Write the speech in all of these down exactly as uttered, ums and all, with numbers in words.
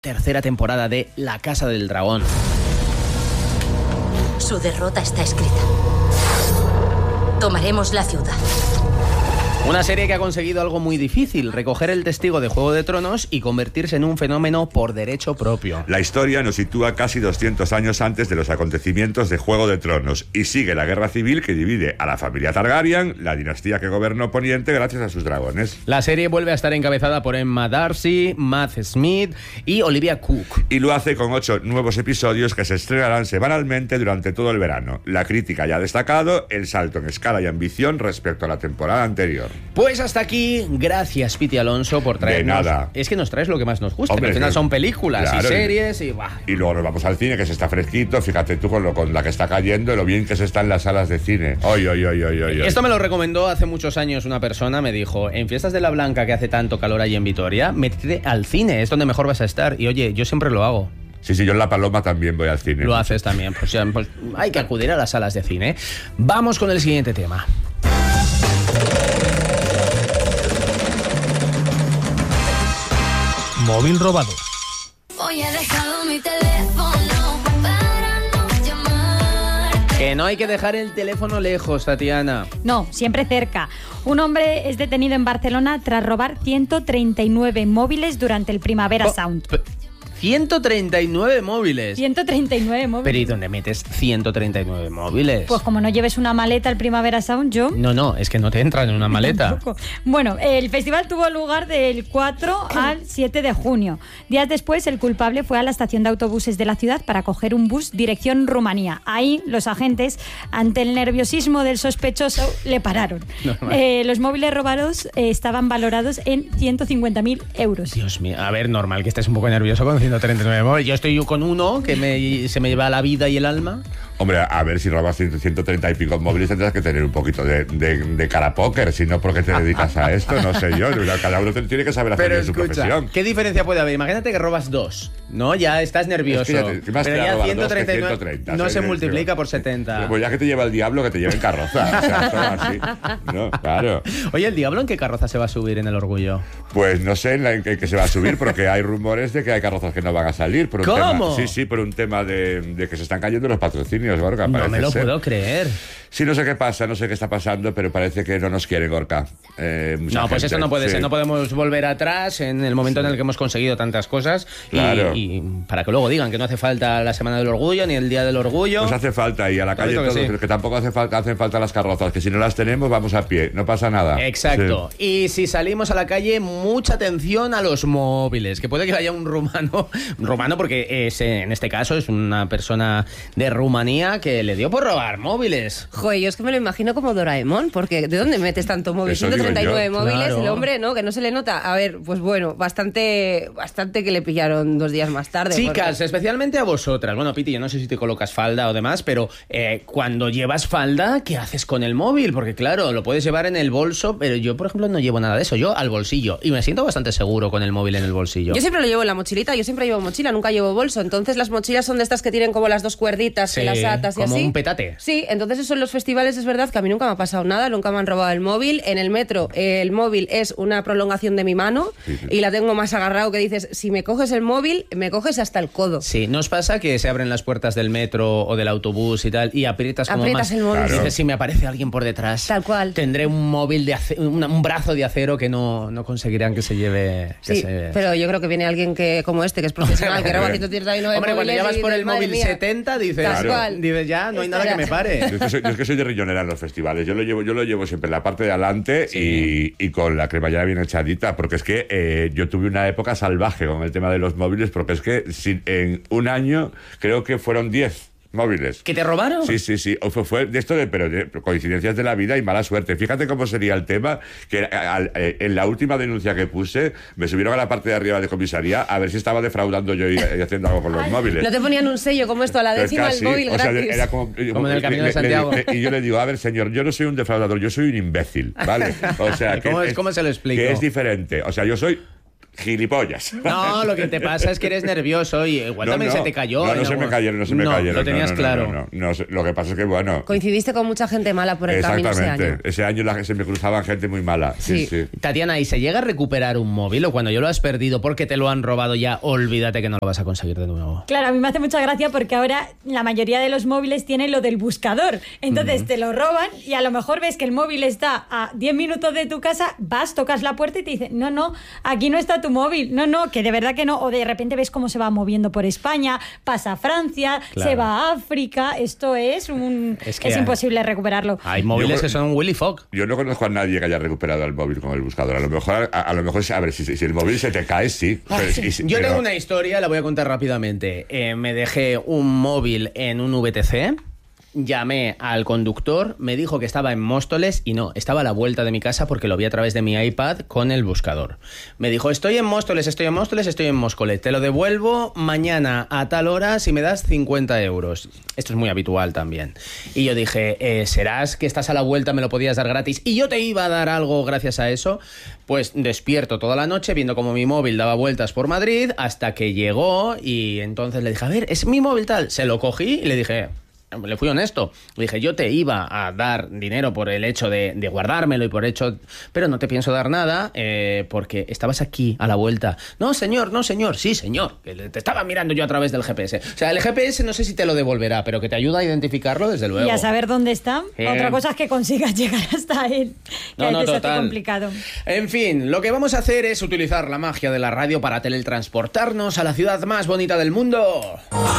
Tercera temporada de La Casa del Dragón. Su derrota está escrita. Tomaremos la ciudad. Una serie que ha conseguido algo muy difícil, recoger el testigo de Juego de Tronos y convertirse en un fenómeno por derecho propio. La historia nos sitúa casi doscientos años antes de los acontecimientos de Juego de Tronos y sigue la guerra civil que divide a la familia Targaryen, la dinastía que gobernó Poniente gracias a sus dragones. La serie vuelve a estar encabezada por Emma Darcy, Matt Smith y Olivia Cook. Y lo hace con ocho nuevos episodios que se estrenarán semanalmente durante todo el verano. La crítica ya ha destacado el salto en escala y ambición respecto a la temporada anterior. Pues hasta aquí, gracias Piti Alonso por traernos. De nada. Es que nos traes lo que más nos gusta, Hombre, que al final que, son películas claro, y series y bah. Y luego nos vamos al cine, que se está fresquito. Fíjate tú con, lo, con la que está cayendo, lo bien que se está en las salas de cine. Oy, oy, oy, oy, oy. Esto me lo recomendó hace muchos años una persona, me dijo, en Fiestas de la Blanca, que hace tanto calor ahí en Vitoria, métete al cine, es donde mejor vas a estar. Y oye, yo siempre lo hago. Sí, sí, yo en La Paloma también voy al cine. Lo haces también, pues, pues hay que acudir a las salas de cine. Vamos con el siguiente tema. Móvil robado. Hoy he dejado mi teléfono para no llamar. Que no hay que dejar el teléfono lejos, Tatiana. No, siempre cerca. Un hombre es detenido en Barcelona tras robar ciento treinta y nueve móviles durante el Primavera Oh, Sound. p- ciento treinta y nueve móviles. ciento treinta y nueve móviles. Pero ¿y dónde metes ciento treinta y nueve móviles? Pues como no lleves una maleta al Primavera Sound, yo... No, no, es que no te entran en una maleta. Tampoco. Bueno, el festival tuvo lugar del cuatro al siete de junio. Días después, el culpable fue a la estación de autobuses de la ciudad para coger un bus dirección Rumanía. Ahí, los agentes, ante el nerviosismo del sospechoso, le pararon. Eh, los móviles robados eh, estaban valorados en ciento cincuenta mil euros. Dios mío, a ver, normal que estés un poco nervioso con ciento treinta y nueve móviles. Yo estoy con uno que me, se me lleva la vida y el alma. Hombre, a ver, si robas ciento treinta y pico móviles tendrás que tener un poquito de, de, de cara póker, si no, ¿por qué te dedicas a esto? No sé yo, cada uno tiene que saber hacer Pero bien su escucha, profesión. ¿qué diferencia puede haber? Imagínate que robas dos, ¿no? Ya estás nervioso. Es que ya te- ¿qué más te pero da ya robar ciento treinta y nueve dos que ciento treinta? no O sea, se que- multiplica por setenta. Pues ya que te lleva el diablo, que te lleve en carroza. O sea, todo así. No, claro. Oye, ¿el diablo en qué carroza se va a subir en el Orgullo? Pues no sé en, la, en qué, qué se va a subir, porque hay rumores de que hay carrozas que no van a salir. Por un ¿Cómo? Tema, sí, sí, por un tema de, de que se están cayendo los patrocinios, Gorka. No parece me lo ser. puedo creer. Sí, no sé qué pasa, no sé qué está pasando, pero parece que no nos quieren, Gorka. Eh, mucha No, pues gente, esto no puede sí. ser. No podemos volver atrás en el momento en el que hemos conseguido tantas cosas. Y- Claro. Y, para que luego digan que no hace falta la Semana del Orgullo ni el Día del Orgullo. Nos hace falta ir a la calle Correcto que todos, sí. pero que tampoco hace falta, hacen falta las carrozas, que si no las tenemos vamos a pie, no pasa nada. Exacto. Sí. Y si salimos a la calle, mucha atención a los móviles. Que puede que haya un rumano, un rumano porque es, eh, en este caso es una persona de Rumanía que le dio por robar móviles. Joder, yo es que me lo imagino como Doraemon, porque ¿de dónde metes tanto móvil? Eso digo ciento treinta y nueve yo. móviles, Claro. el hombre, ¿no? Que no se le nota. A ver, pues bueno, bastante bastante que le pillaron dos días más tarde. Chicas, porque- especialmente a vosotras. Bueno, Piti, yo no sé si te colocas falda o demás, pero eh, cuando llevas falda, ¿qué haces con el móvil? Porque claro, lo puedes llevar en el bolso, pero yo, por ejemplo, no llevo nada de eso. Yo al bolsillo. Y me siento bastante seguro con el móvil en el bolsillo. Yo siempre lo llevo en la mochilita, yo siempre llevo mochila, nunca llevo bolso. Entonces las mochilas son de estas que tienen como las dos cuerditas, Sí, que las atas y como así. un petate. Sí, entonces eso en los festivales es verdad que a mí nunca me ha pasado nada, nunca me han robado el móvil. En el metro el móvil es una prolongación de mi mano Sí, sí. y la tengo más agarrado que dices, si me coges el móvil, me coges hasta el codo. Sí, ¿nos pasa que se abren las puertas del metro o del autobús y tal y aprietas como Aprietas más? el móvil. Claro. Dices, si me aparece alguien por detrás, Tal cual. tendré un móvil de ace- una- un brazo de acero que no, no conseguirán que se lleve. que Sí, se- pero yo creo que viene alguien que como este, que es profesional, que roba ciento treinta y nueve Hombre, cuando móviles llevas y por dices, el "Madre móvil mía". setenta, dices, Tal cual. dices, ya, no hay nada que me pare. Yo es que, soy, yo es que soy de rillonera en los festivales. Yo lo llevo, yo lo llevo siempre en la parte de adelante y, y con la cremallera bien echadita, porque es que eh, yo tuve una época salvaje con el tema de los móviles, porque es que sin- en un año creo que fueron diez móviles. ¿Que te robaron? Sí, sí, sí. O fue, fue de esto de, pero de coincidencias de la vida y mala suerte. Fíjate cómo sería el tema que al- eh, en la última denuncia que puse me subieron a la parte de arriba de comisaría a ver si estaba defraudando yo y, y haciendo algo con los móviles. No te ponían un sello como esto, a la Pues décima casi, el móvil o sea, gratis. era como, Como en el Camino de le- le- Santiago. le- y yo le digo, a ver, señor, yo no soy un defraudador, yo soy un imbécil, ¿vale? O sea, que ¿Cómo- es, cómo se lo explico? Que es diferente. O sea, yo soy Gilipollas. No, lo que te pasa es que eres nervioso y igual No, también no. se te cayó. No, no en se me algún- cayeron, no se me cayeron. Lo tenías no, no, claro. No, no, no, no, lo que pasa es que, bueno... Coincidiste con mucha gente mala por el camino ese Exactamente. año. Ese año la, se me cruzaban gente muy mala. Sí, Sí. sí. Tatiana, ¿y se llega a recuperar un móvil o cuando yo lo has perdido porque te lo han robado ya, olvídate que no lo vas a conseguir de nuevo? Claro, a mí me hace mucha gracia porque ahora la mayoría de los móviles tienen lo del buscador. Entonces te lo roban y a lo mejor ves que el móvil está a diez minutos de tu casa, vas, tocas la puerta y te dicen, no, no, aquí no está tu móvil. No, no, que de verdad que no. O de repente ves cómo se va moviendo por España, pasa a Francia, Claro. se va a África. Esto es un... Es Es, que hay- imposible recuperarlo. Hay móviles Yo- que son Willy Fogg. Yo no conozco a nadie que haya recuperado el móvil con el buscador. A lo mejor, a, a lo mejor, a ver, si, si el móvil se te cae, sí. Pero- y si- Yo pero- tengo una historia, la voy a contar rápidamente. Eh, me dejé un móvil en un V T C, llamé al conductor, me dijo que estaba en Móstoles y no, estaba a la vuelta de mi casa porque lo vi a través de mi iPad con el buscador. Me dijo, estoy en Móstoles, estoy en Móstoles, estoy en Móstoles, te lo devuelvo mañana a tal hora si me das cincuenta euros. Esto es muy habitual también. Y yo dije, eh, ¿serás que estás a la vuelta, me lo podías dar gratis y yo te iba a dar algo gracias a eso? Pues despierto toda la noche viendo cómo mi móvil daba vueltas por Madrid hasta que llegó y entonces le dije, a ver, es mi móvil tal. Se lo cogí y le dije... Le fui honesto. Le dije, yo te iba a dar dinero por el hecho de, de guardármelo y por hecho... Pero no te pienso dar nada eh, porque estabas aquí a la vuelta. No, señor, no, señor. Sí, señor. Que te estaba mirando yo a través del G P S. O sea, el G P S no sé si te lo devolverá, pero que te ayuda a identificarlo, desde luego. Y a saber dónde está. Eh. Otra cosa es que consigas llegar hasta él. Que No, a no, veces se hace total. complicado. En fin, lo que vamos a hacer es utilizar la magia de la radio para teletransportarnos a la ciudad más bonita del mundo.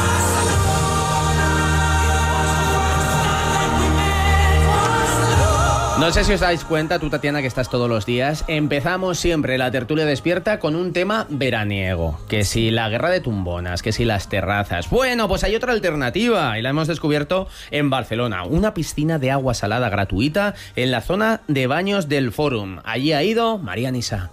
No sé si os dais cuenta, tú Tatiana, que estás todos los días, empezamos siempre la tertulia despierta con un tema veraniego, que si la guerra de tumbonas, que si las terrazas. Bueno, pues hay otra alternativa y la hemos descubierto en Barcelona, una piscina de agua salada gratuita en la zona de baños del Fórum. Allí ha ido María Nisa.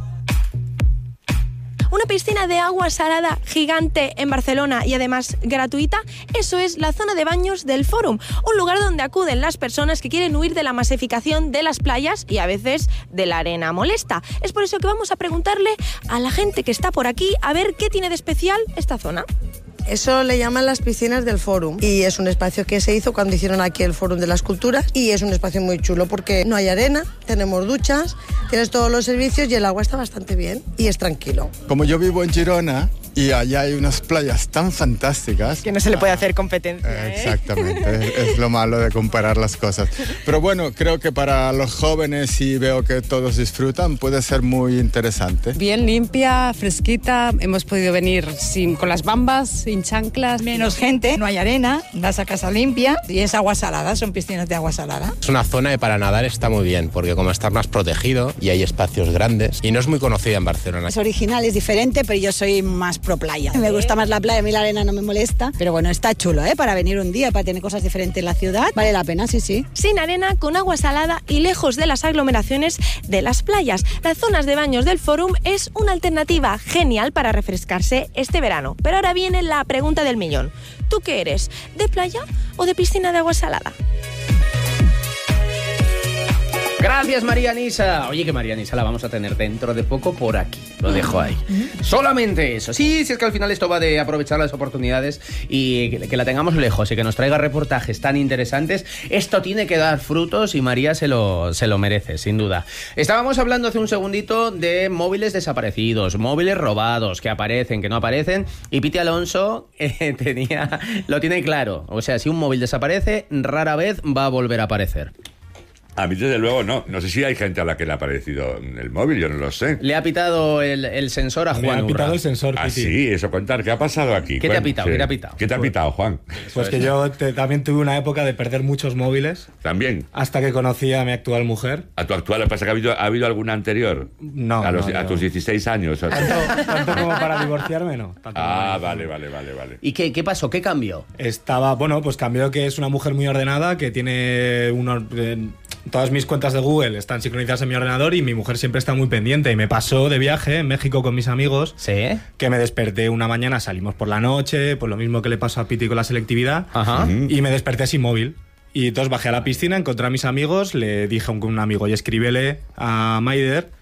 Una piscina de agua salada gigante en Barcelona y además gratuita, eso es la zona de baños del Fórum, un lugar donde acuden las personas que quieren huir de la masificación de las playas y a veces de la arena molesta. Es por eso que vamos a preguntarle a la gente que está por aquí a ver qué tiene de especial esta zona. Eso le llaman las piscinas del Fórum y es un espacio que se hizo cuando hicieron aquí el Fórum de las Culturas y es un espacio muy chulo porque no hay arena, tenemos duchas, tienes todos los servicios y el agua está bastante bien y es tranquilo. Como yo vivo en Girona y allá hay unas playas tan fantásticas Que no se le puede hacer competencia, ¿eh? Exactamente, es, es lo malo de comparar las cosas. Pero bueno, creo que para los jóvenes, y veo que todos disfrutan, puede ser muy interesante. Bien limpia, fresquita, hemos podido venir sin, con las bambas, sin chanclas. Menos gente, no hay arena, vas a casa limpia y es agua salada, son piscinas de agua salada. Es una zona que para nadar está muy bien, porque como está más protegido y hay espacios grandes y no es muy conocida en Barcelona. Es original, es diferente, pero yo soy más pro playa. Me gusta más la playa, a mí la arena no me molesta, pero bueno, está chulo, ¿eh? Para venir un día, para tener cosas diferentes en la ciudad, vale la pena, sí, sí. Sin arena, con agua salada y lejos de las aglomeraciones de las playas. Las zonas de baños del Fórum es una alternativa genial para refrescarse este verano. Pero ahora viene la pregunta del millón. ¿Tú qué eres? ¿De playa o de piscina de agua salada? Gracias, María Nisa. Oye, que María Nisa la vamos a tener dentro de poco por aquí. Lo dejo ahí. Solamente eso. Sí, sí, es que al final esto va de aprovechar las oportunidades y que, que la tengamos lejos y que nos traiga reportajes tan interesantes. Esto tiene que dar frutos y María se lo, se lo merece, sin duda. Estábamos hablando hace un segundito de móviles desaparecidos, móviles robados, que aparecen, que no aparecen. Y Piti Alonso eh, tenía, lo tiene claro. O sea, si un móvil desaparece, rara vez va a volver a aparecer. A mí, desde luego, no. No sé si hay gente a la que le ha aparecido el móvil, yo no lo sé. Le ha pitado el, el sensor a Juan. Le ha pitado Urra. el sensor, Ah, Piti. sí, eso contar. ¿Qué ha pasado aquí? ¿Qué te ha Cuen- pitado? sí. ¿Qué te ha pitado? ¿Qué te ha pitado, Juan? Pues que yo te- también tuve una época de perder muchos móviles También. hasta que conocí a mi actual mujer. ¿A tu actual? ¿Pasa que ha habido, ha habido alguna anterior? No, A, los- no, a no. tus dieciséis años. o sea. Tanto, tanto como para divorciarme, no. Tanto como Ah, para vale, divorciarme. vale, vale, vale. ¿Y qué, qué pasó? ¿Qué cambió? Estaba, bueno, pues cambió que es una mujer muy ordenada, que tiene unos... eh, todas mis cuentas de Google están sincronizadas en mi ordenador y mi mujer siempre está muy pendiente. Y me pasó de viaje en México con mis amigos, ¿Sí? que me desperté una mañana, salimos por la noche, pues lo mismo que le pasó a Piti con la selectividad, Ajá. y me desperté sin móvil. Y entonces bajé a la piscina, encontré a mis amigos, le dije a un, un amigo, y escríbele a Maider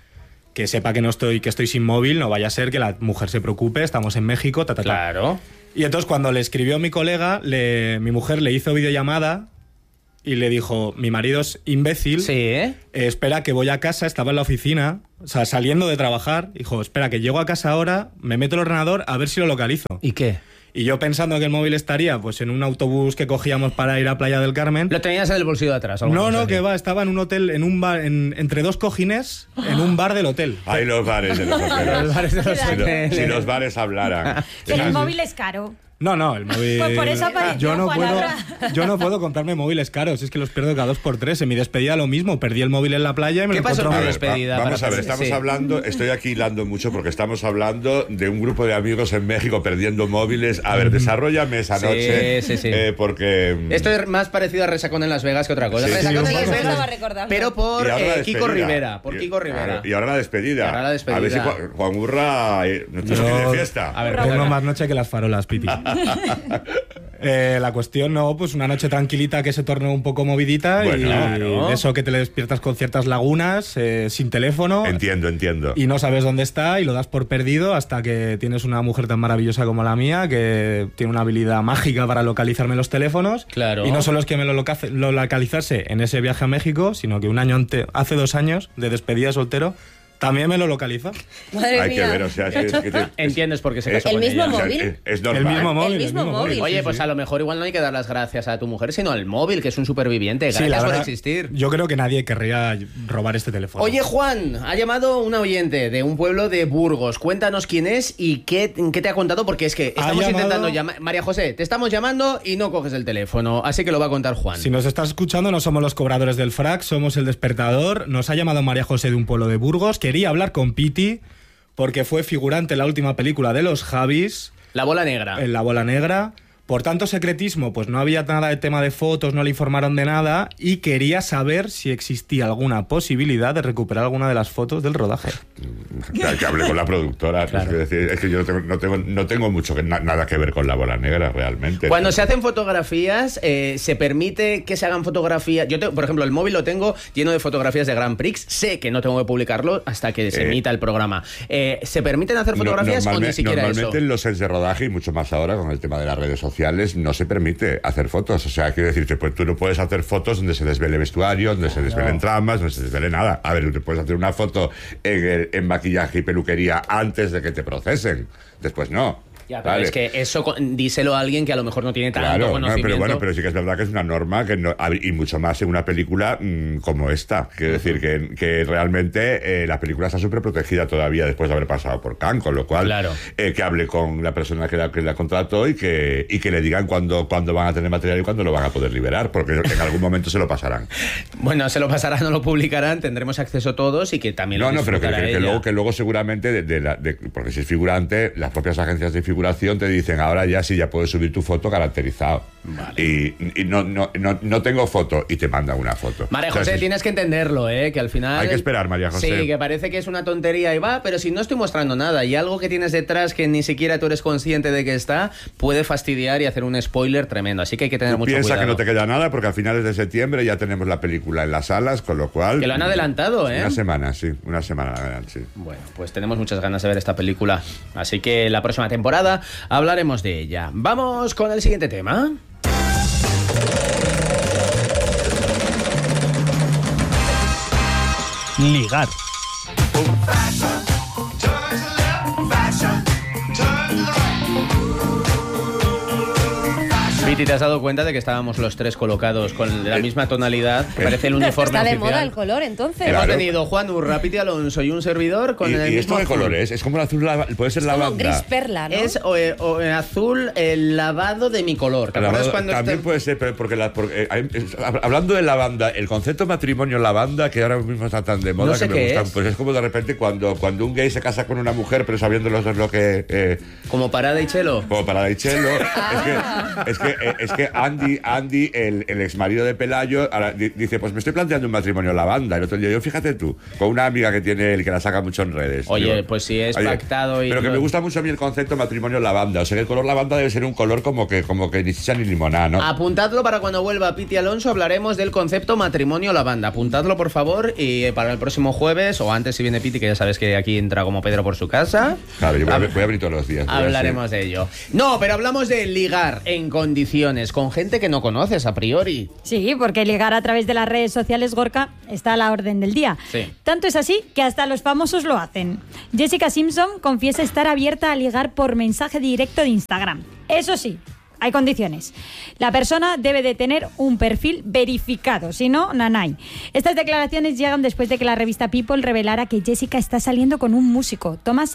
que sepa que no estoy, que estoy sin móvil, no vaya a ser que la mujer se preocupe, estamos en México, ta, ta, ta. Claro. Y entonces cuando le escribió mi colega, le, mi mujer le hizo videollamada y le dijo, mi marido es imbécil, sí, ¿eh? Eh, espera que voy a casa, estaba en la oficina, o sea, saliendo de trabajar, dijo, espera que llego a casa ahora, me meto el ordenador a ver si lo localizo. ¿Y qué? Y yo pensando que el móvil estaría pues en un autobús que cogíamos para ir a Playa del Carmen. ¿Lo tenías en el bolsillo de atrás? No, no, que va, estaba en un hotel, en un bar, en, entre dos cojines, en un bar del hotel. Hay los bares de los hoteles. Los bares de los si, hoteles. Lo, si los bares hablaran. Pero el móvil es caro. No, no, el móvil... Pues por eso apareció yo no Juan puedo, ahora. yo no puedo comprarme móviles caros, es que los pierdo cada dos por tres. En mi despedida lo mismo, perdí el móvil en la playa y me ¿Qué lo pasó encontré en un- tu despedida? Va- vamos para a ver, que- estamos sí. hablando, estoy aquí hilando mucho porque estamos hablando de un grupo de amigos en México perdiendo móviles. A ver, desarrollame esa Sí, noche. sí, sí. eh, porque. Esto es más parecido a Resacón en Las Vegas que otra cosa. Sí, Resacón sí, en un Las poco. Vegas, Estaba recordando. pero por Y ahora la eh, Kiko despedida. Rivera. Por Y- Kiko Rivera. claro, y ahora la despedida. Y ahora la despedida. A ver si Juan, Juan Urra eh, no te Yo- de fiesta. A ver, Tengo perdona. más noche que las farolas, Piti. Eh, la cuestión no, pues una noche tranquilita que se tornó un poco movidita Bueno, y claro. de eso que te despiertas con ciertas lagunas, eh, sin teléfono Entiendo, entiendo. y no sabes dónde está y lo das por perdido hasta que tienes una mujer tan maravillosa como la mía que tiene una habilidad mágica para localizarme los teléfonos. Claro. Y no solo es que me lo, loca- lo localizase en ese viaje a México, sino que un año ante, hace dos años de despedida de soltero también me lo localiza. Madre Hay mía. que ver, o sea, es que- es que te- Entiendes por qué se eh, casó ¿El con mismo ella. o sea, móvil? es- es normal. El mismo móvil. El mismo móvil. Oye, sí, pues sí. a lo mejor igual no hay que dar las gracias a tu mujer, sino al móvil, que es un superviviente. Sí, Gracias la por verdad, existir. yo creo que nadie querría robar este teléfono. Oye, Juan, ha llamado un oyente de un pueblo de Burgos. Cuéntanos quién es y qué, qué te ha contado, porque es que Ha estamos llamado- intentando llamar. María José, te estamos llamando y no coges el teléfono, así que lo va a contar Juan. Si nos estás escuchando, no somos los cobradores del frac, somos el despertador. Nos ha llamado María José de un pueblo de Burgos. Quería hablar con Piti porque fue figurante en la última película de los Javis, La bola negra. en La Bola Negra. Por tanto secretismo, pues no había nada de tema de fotos, no le informaron de nada y quería saber si existía alguna posibilidad de recuperar alguna de las fotos del rodaje. Que, que hable con la productora. Es, que decir, es que yo no tengo, no tengo, no tengo mucho que, na- nada que ver con la bola negra, realmente. Cuando se hacen fotografías, eh, se permite que se hagan fotografías. Yo, te- por ejemplo, el móvil lo tengo lleno de fotografías de Grand Prix. Sé que no tengo que publicarlo hasta que se Eh, emita el programa. Eh, ¿Se permiten hacer No- fotografías o ni normalme- siquiera Normalmente eso? en los sets de rodaje y mucho más ahora con el tema de las redes sociales no se permite hacer fotos. O sea, quiero decirte, pues tú no puedes hacer fotos donde se desvele vestuario, donde se desvelen tramas, donde se desvele nada. A ver, tú puedes hacer una foto en, el- en maquillaje y peluquería antes de que te procesen. Después no. Ya, pero Vale. es que eso con- díselo a alguien que a lo mejor no tiene tanto Claro, no, conocimiento. pero bueno, pero sí que es verdad que es una norma que no- a ver, y mucho más en una película mm, como esta. Quiero decir que, que realmente eh, la película está súper protegida todavía después de haber pasado por Cannes, con lo cual Claro. eh, que hable con la persona que la, que la contrató y que, y que le digan cuándo, cuándo van a tener material y cuándo lo van a poder liberar, porque en algún momento se lo pasarán. Bueno, se lo pasarán, no lo publicarán, tendremos acceso todos y que también No, lo no, pero que, disfrutará que- que ella. luego, que luego seguramente, de, de la- de- porque si es figurante, las propias agencias de figuración te dicen, ahora ya sí, ya puedes subir tu foto caracterizado. Y, y no, no, no, no tengo foto y te mandan una foto. María José, Entonces, tienes que entenderlo, ¿eh? Que al final... Hay que esperar, María José. Sí, que parece que es una tontería y va, pero si no estoy mostrando nada y algo que tienes detrás que ni siquiera tú eres consciente de que está, puede fastidiar y hacer un spoiler tremendo. Así que hay que tener Tú mucho piensa cuidado. que no te queda nada porque a finales de septiembre ya tenemos la película en las salas, con lo cual... Que lo han adelantado, ¿eh? Una semana, sí. Una semana la verán, sí. Bueno, pues tenemos muchas ganas de ver esta película. Así que la próxima temporada hablaremos de ella. Vamos con el siguiente tema. Ligar. Piti, ¿te has dado cuenta de que estábamos los tres colocados con la misma tonalidad? Que parece el uniforme Está de oficial. moda el color, entonces. Hemos Claro. venido Juan Urra, Piti Alonso y un servidor con ¿Y, el y esto mismo qué azul. color es? Es como el azul, lava- puede ser Como lavanda. gris perla, ¿no? Es o, eh, o, eh, azul el lavado de mi color. ¿Te acuerdas Lavado- cuando también este- puede ser, pero porque, la, porque, eh, hay- es- hablando de lavanda, el concepto matrimonio lavanda, que ahora mismo está tan de moda No sé que me qué gusta, es. pues es como de repente cuando, cuando un gay se casa con una mujer, pero sabiendo los dos lo que... Eh, como Parada y Chelo? como para la Chelo, es que, es que eh, es que Andy, Andy el, el ex marido de Pelayo, ahora di- dice, pues me estoy planteando un matrimonio lavanda. El otro día, yo fíjate tú, con una amiga que tiene él, que la saca mucho en redes. Oye, Digo, pues si es oye, pactado y... Pero que me gusta mucho a mí el concepto matrimonio lavanda. O sea, que el color lavanda debe ser un color como que, como que ni chicha ni limonada, ¿no? Apuntadlo para cuando vuelva Piti Alonso, hablaremos del concepto matrimonio lavanda. Apuntadlo, por favor, y para el próximo jueves, o antes si viene Piti, que ya sabes que aquí entra como Pedro por su casa. Claro, yo voy a, voy a abrir todos los días. voy a Hablaremos de ello. No, pero hablamos de ligar en condiciones con gente que no conoces a priori. Sí, porque ligar a través de las redes sociales, Gorka, está a la orden del día. Sí. Tanto es así que hasta los famosos lo hacen. Jessica Simpson confiesa estar abierta a ligar por mensaje directo de Instagram. Eso sí, hay condiciones. La persona debe de tener un perfil verificado, si no, nanay. Estas declaraciones llegan después de que la revista People revelara que Jessica está saliendo con un músico, Thomas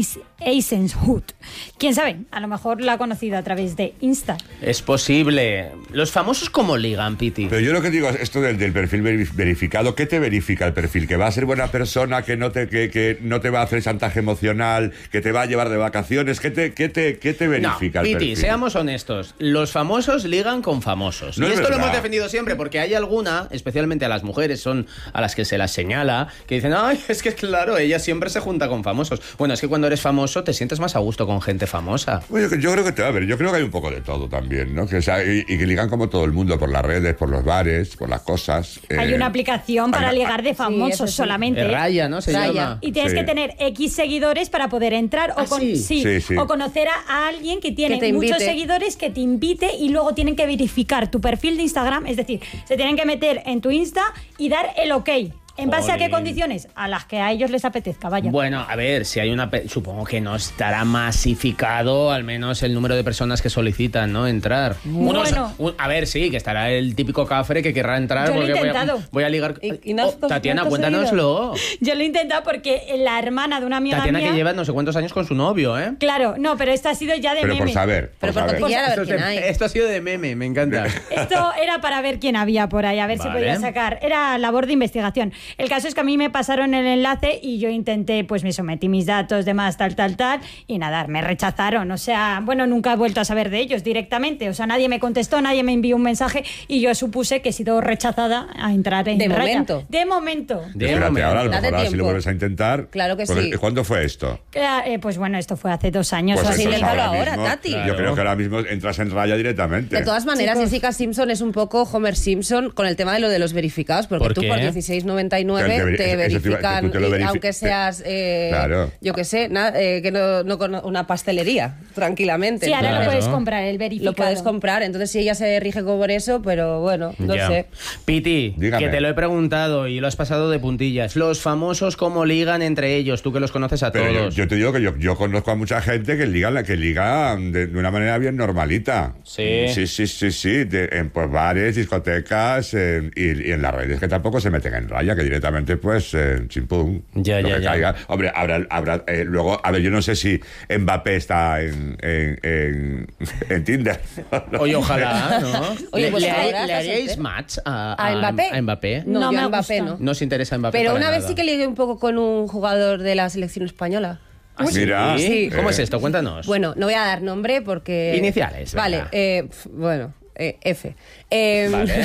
Eisenhut. ¿Quién sabe? A lo mejor la ha conocido a través de Insta. Es posible. ¿Los famosos cómo ligan, Piti? Pero yo lo que digo es esto del, del perfil veri- verificado. ¿Qué te verifica el perfil? ¿Que va a ser buena persona, que no te, que, que no te va a hacer chantaje emocional, que te va a llevar de vacaciones? ¿Qué te, qué te, qué te verifica No, el Piti, perfil? seamos honestos. Los famosos ligan con famosos. No y es esto lo verdad. hemos defendido siempre, porque hay alguna, especialmente a las mujeres, son a las que se las señala, que dicen, ay, es que claro, ella siempre se junta con famosos. Bueno, es que cuando eres famoso te sientes más a gusto con gente famosa. Bueno, yo, yo creo que te va a ver, yo creo que hay un poco de todo también, ¿no? Que, o sea, y, y que ligan como todo el mundo, por las redes, por los bares, por las cosas. Hay eh, una aplicación para hay- ligar de famosos eso sí. solamente. Eh, Raya, ¿no? Se Raya. llama. Y tienes Sí. que tener X seguidores para poder entrar ¿Ah, o, con- sí? Sí, sí. o conocer a, a alguien que tiene Que te muchos invite. seguidores, que te invite, y luego tienen que verificar tu perfil de Instagram. Es decir, se tienen que meter en tu Insta y dar el ok. ¿En base a qué Jolín. condiciones? A las que a ellos les apetezca, vaya. Bueno, a ver, si hay una... pe- Supongo que no estará masificado al menos el número de personas que solicitan, ¿no? Entrar. Bueno. Unos- un- a ver, sí, que estará el típico cafre que querrá entrar Yo lo he porque voy a, intentado. voy a ligar... ¿Y- y no has Oh, Tatiana, conseguido? cuéntanoslo. Yo lo he intentado porque la hermana de una amiga Tatiana mía... que lleva no sé cuántos años con su novio, ¿eh? Claro, no, pero esto ha sido ya de Pero por meme. saber, por Pero por saber. cotillear a ver Esto, es quién de- hay. esto ha sido de meme, me encanta. Esto era para ver quién había por ahí, a ver si Vale. podía sacar. Era labor de investigación. El caso es que a mí me pasaron el enlace y yo intenté, pues me sometí mis datos, demás, tal, tal, tal, y nada, me rechazaron. O sea, bueno, nunca he vuelto a saber de ellos directamente. O sea, nadie me contestó, nadie me envió un mensaje y yo supuse que he sido rechazada a entrar en De Raya. momento. De momento. De Espérate, momento. ahora a lo Date mejor ahora si lo tiempo. vuelves a intentar. Claro que Porque, sí. ¿cuándo fue esto? Eh, pues bueno, esto fue hace dos años Pues o así. entonces inténtalo ahora, mismo, Tati. Yo Claro. creo que ahora mismo entras en raya directamente. De todas maneras, Chicos. Jessica Simpson es un poco Homer Simpson con el tema de lo de los verificados, porque ¿Por tú qué? por dieciséis noventa y nueve Que te veri- te eso te iba- que verifican, tú te lo y verifi- aunque seas, eh, Claro. yo que sé, na- eh, que no, no con una pastelería, tranquilamente. Sí, ahora Claro. lo puedes comprar, el verificado. Lo puedes comprar, entonces si ella se rige por eso, pero bueno, no Ya. sé. Piti, Dígame. que te lo he preguntado y lo has pasado de puntillas. Los famosos, ¿cómo ligan entre ellos? Tú que los conoces a Pero yo, todos. yo te digo que yo, yo conozco a mucha gente que liga, que liga de, de una manera bien normalita. Sí. Sí, sí, sí, sí. de- en pues, bares, discotecas en- y, y en las redes que tampoco se meten en raya, que directamente pues eh, chimpum. Ya, lo ya, que ya. caiga. Hombre, habrá, habrá eh, luego, a ver, yo no sé si Mbappé está en, en, en, en Tinder. Oye, ojalá, ¿no? Oye, ¿Le, pues le- ahora le está haréis soltero. match a, ¿A Mbappé? a Mbappé? No, No yo me a Mbappé gusta. no. No os interesa Mbappé Pero para una vez nada. sí que ligué un poco con un jugador de la selección española. ¿Ah, sí? Mira, sí. ¿Cómo Eh. es esto? Cuéntanos. Bueno, no voy a dar nombre porque... Iniciales, Vale, venga. eh, pf, bueno, eh, F. Eh, Vale.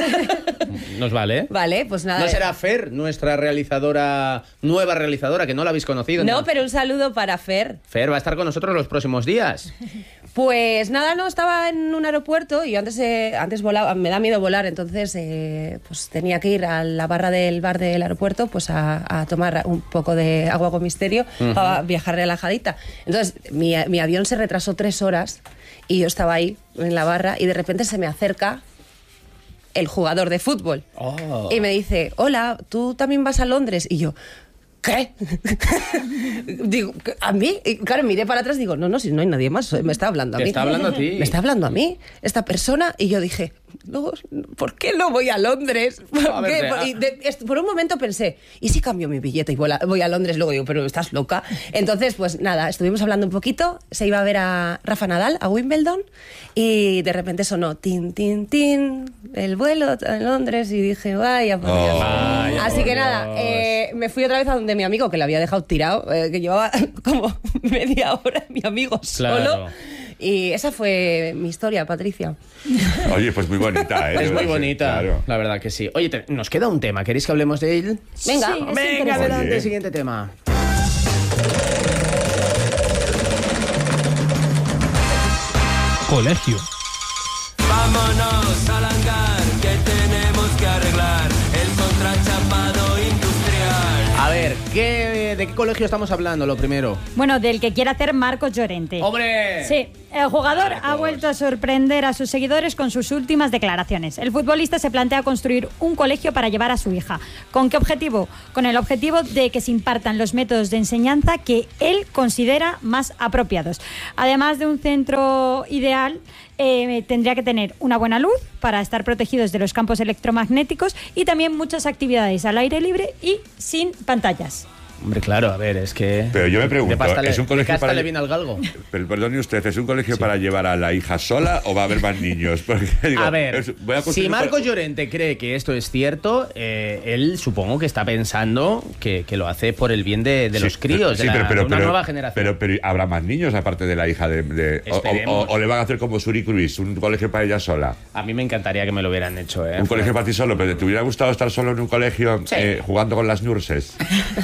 Nos vale. Vale, pues nada. ¿No eh. será Fer, nuestra realizadora, nueva realizadora, que no la habéis conocido? No, pero un saludo para Fer. Fer va a estar con nosotros los próximos días. Pues nada, no, estaba en un aeropuerto y yo antes, eh, antes volaba, me da miedo volar, entonces eh, pues tenía que ir a la barra del bar del aeropuerto pues a, a tomar un poco de agua con misterio para viajar relajadita. Entonces mi, mi avión se retrasó tres horas y yo estaba ahí en la barra y de repente se me acerca el jugador de fútbol Oh. y me dice, hola, ¿tú también vas a Londres? Y yo... ¿Qué? Digo, ¿a mí? Y claro, miré para atrás y digo, no, no, si no hay nadie más, me está hablando a Te mí. está hablando a ti. Me está hablando a mí, esta persona, y yo dije, no, ¿por qué no voy a Londres? ¿Por, A ver, qué? te- Por, y de- est- por un momento pensé, ¿y si cambio mi billete y voy a, voy a Londres? Luego digo, pero estás loca. Entonces, pues nada, estuvimos hablando un poquito, se iba a ver a Rafa Nadal, a Wimbledon, y de repente sonó, tin, tin, tin, el vuelo a Londres, y dije, vaya, por Dios. Oh. Vaya, Así por que nada, Dios. eh, me fui otra vez a donde mi amigo, que le había dejado tirado, eh, que llevaba como media hora mi amigo Claro. solo. Y esa fue mi historia, Patricia. Oye, pues muy bonita, ¿eh? Es muy bonita, Claro. la verdad que sí. Oye, te- nos queda un tema, ¿queréis que hablemos de él? Venga. Sí, es Venga, interesante. adelante, Oye. siguiente tema. Colegio. Vámonos al hangar que tenemos que arreglar el contrachapado industrial. A ver, ¿qué, ¿de qué colegio estamos hablando, lo primero? Bueno, del que quiere hacer Marcos Llorente. ¡Hombre! Sí, el jugador ha vuelto a sorprender a sus seguidores con sus últimas declaraciones. El futbolista se plantea construir un colegio para llevar a su hija. ¿Con qué objetivo? Con el objetivo de que se impartan los métodos de enseñanza que él considera más apropiados. Además de un centro ideal, eh, tendría que tener una buena luz para estar protegidos de los campos electromagnéticos y también muchas actividades al aire libre y sin pantallas. Hombre, claro, a ver, es que... Pero yo me de pregunto, pasta le- ¿es un colegio de casta para le viene al galgo? Pero perdone usted, ¿es un colegio para llevar a la hija sola o va a haber más niños? Porque, digo, A ver, es- voy a si construir un Marcos co- Llorente cree que esto es cierto, eh, él supongo que está pensando que, que lo hace por el bien de, de Sí, los críos, sí, de, la- pero- pero- de una pero- nueva generación. Pero, pero habrá más niños aparte de la hija de... de- o, o- Esperemos. o- o le van a hacer como Suri Cruise, un colegio para ella sola. A mí me encantaría que me lo hubieran hecho, ¿eh? Un colegio para ti solo, pero ¿te hubiera gustado estar solo en un colegio Sí. eh, jugando con las nurses?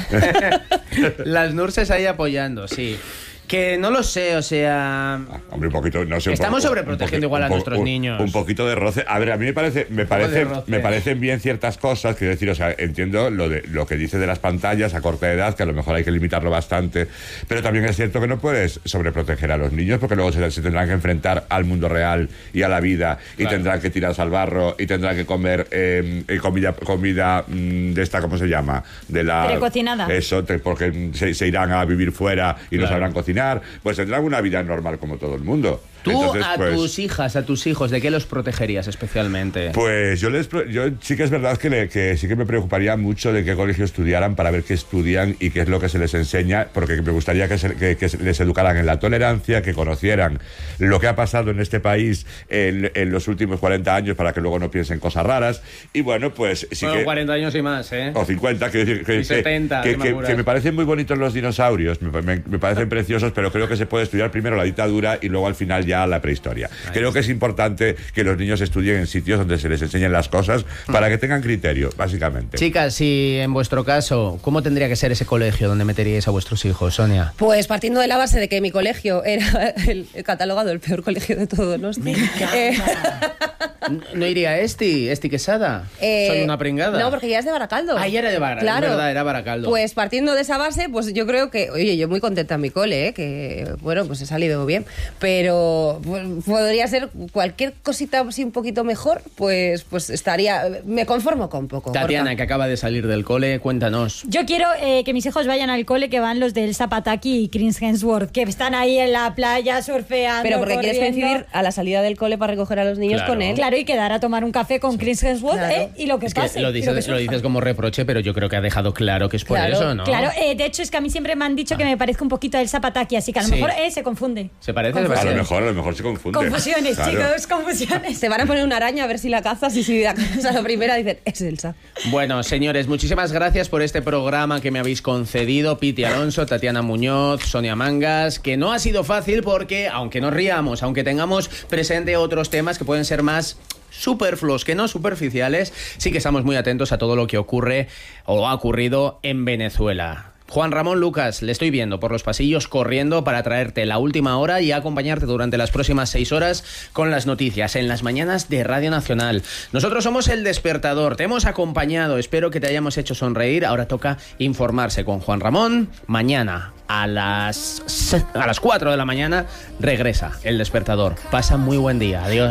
Las nurses ahí apoyando, sí. Que no lo sé, o sea... Hombre, un poquito, no sé. un Estamos poco- sobreprotegiendo un igual poco- a un po- nuestros un- niños. Un poquito de roce. A ver, a mí me parece, me poco de parece, roce. me parecen bien ciertas cosas. Quiero decir, o sea, entiendo lo de lo que dice de las pantallas a corta edad, que a lo mejor hay que limitarlo bastante. Pero también es cierto que no puedes sobreproteger a los niños, porque luego se, se tendrán que enfrentar al mundo real y a la vida, y Claro. tendrán que tirarse al barro, y tendrán que comer eh, eh, comida, comida mm, de esta, ¿cómo se llama? De la Precocinada. Eso, te- porque se, se irán a vivir fuera y no Claro. sabrán cocinar. Pues tendrán una vida normal como todo el mundo. Tú Entonces, a pues, tus hijas, a tus hijos, ¿de qué los protegerías especialmente? Pues yo les pro- yo sí que es verdad que, le- que sí que me preocuparía mucho de qué colegio estudiaran para ver qué estudian y qué es lo que se les enseña, porque me gustaría que, se- que- que se les educaran en la tolerancia, que conocieran lo que ha pasado en este país en, en los últimos cuarenta años para que luego no piensen cosas raras. Y bueno, pues sí Bueno, que... cuarenta años y más, ¿eh? O cincuenta, quiero decir que, Y que- setenta, que, ¿qué me que- apuras? que me parecen muy bonitos los dinosaurios, me, me- me parecen preciosos, pero creo que se puede estudiar primero la dictadura y luego al final ya la prehistoria. Creo que es importante que los niños estudien en sitios donde se les enseñen las cosas para que tengan criterio, básicamente. Chicas, y en vuestro caso, ¿cómo tendría que ser ese colegio donde meteríais a vuestros hijos, Sonia? Pues partiendo de la base de que mi colegio era el, el catalogado el peor colegio de todo, ¿no? Eh, ¿No iría a Esti, Esti Quesada? eh, Soy una pringada. No, porque ya es de Baracaldo. Ah, ya era de Baracaldo, Claro. es verdad, era Baracaldo. Pues partiendo de esa base, pues yo creo que, oye, yo muy contenta en mi cole, ¿eh? Que bueno, pues he salido bien, pero pues, podría ser cualquier cosita así un poquito mejor, pues pues estaría, me conformo con poco. Tatiana, Gorka. que acaba de salir del cole, cuéntanos. Yo quiero eh, que mis hijos vayan al cole, que van los del Zapataki y Chris Hemsworth, que están ahí en la playa surfeando. Pero porque quieres corriendo. coincidir a la salida del cole para recoger a los niños Claro. con él. Claro, y quedar a tomar un café con Chris Hemsworth, Claro. ¿eh? Y lo que Es que pase. lo y dices, que lo surja. dices como reproche, pero yo creo que ha dejado claro que es por Claro, eso, ¿no? Claro, eh, de hecho es que a mí siempre me han dicho que me parezca un poquito el Zapataki, así que a lo Sí. mejor eh, se confunde. ¿Se parece? Confusión. A lo mejor, a lo mejor se confunde. Confusiones, Claro. chicos, confusiones. Te van a poner una araña a ver si la cazas y si la cazas a la primera dicen, es Elsa. Bueno, señores, muchísimas gracias por este programa que me habéis concedido, Piti Alonso, Tatiana Muñoz, Sonia Mangas, que no ha sido fácil porque, aunque nos riamos, aunque tengamos presente otros temas que pueden ser más superfluos que no superficiales, sí que estamos muy atentos a todo lo que ocurre o ha ocurrido en Venezuela. Juan Ramón Lucas, le estoy viendo por los pasillos corriendo para traerte la última hora y acompañarte durante las próximas seis horas con las noticias en las mañanas de Radio Nacional. Nosotros somos El Despertador, te hemos acompañado, espero que te hayamos hecho sonreír. Ahora toca informarse con Juan Ramón. Mañana a las, a las cuatro de la mañana regresa El Despertador. Pasa muy buen día. Adiós.